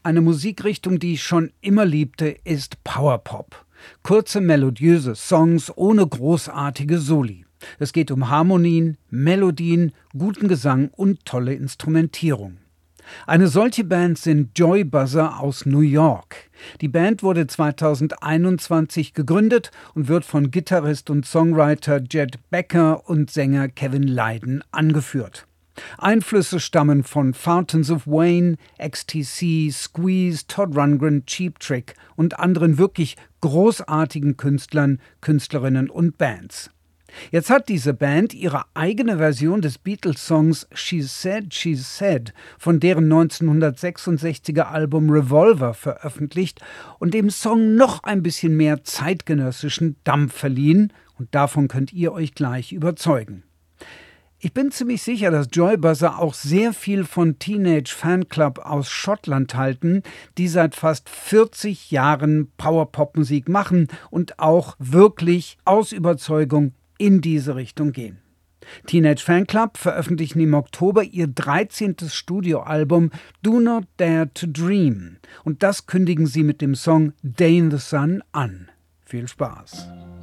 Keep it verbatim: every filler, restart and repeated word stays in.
Eine Musikrichtung, die ich schon immer liebte, ist Powerpop. Kurze, melodiöse Songs ohne großartige Soli. Es geht um Harmonien, Melodien, guten Gesang und tolle Instrumentierung. Eine solche Band sind Joy Buzzer aus New York. Die Band wurde zweitausendeinundzwanzig gegründet und wird von Gitarrist und Songwriter Jed Becker und Sänger Kevin Lyden angeführt. Einflüsse stammen von Fountains of Wayne, X T C, Squeeze, Todd Rundgren, Cheap Trick und anderen wirklich großartigen Künstlern, Künstlerinnen und Bands. Jetzt hat diese Band ihre eigene Version des Beatles-Songs She Said, She Said von deren neunzehnhundertsechsundsechziger Album Revolver veröffentlicht und dem Song noch ein bisschen mehr zeitgenössischen Dampf verliehen, und davon könnt ihr euch gleich überzeugen. Ich bin ziemlich sicher, dass Joy Buzzer auch sehr viel von Teenage Fanclub aus Schottland halten, die seit fast vierzig Jahren Powerpop-Musik machen und auch wirklich aus Überzeugung in diese Richtung gehen. Teenage Fanclub veröffentlichen im Oktober ihr dreizehntes Studioalbum Do Not Dare to Dream und das kündigen sie mit dem Song Day in the Sun an. Viel Spaß!